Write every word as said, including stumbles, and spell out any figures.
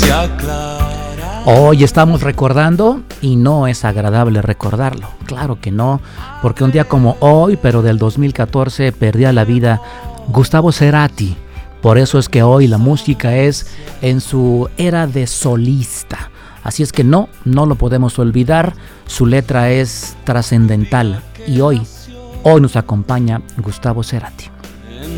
se aclara. Hoy estamos recordando y no es agradable recordarlo, claro que no, porque un día como hoy, pero del dos mil catorce, perdía la vida Gustavo Cerati. Por eso es que hoy la música es en su era de solista. Así es que no, no lo podemos olvidar, su letra es trascendental y hoy, hoy nos acompaña Gustavo Cerati.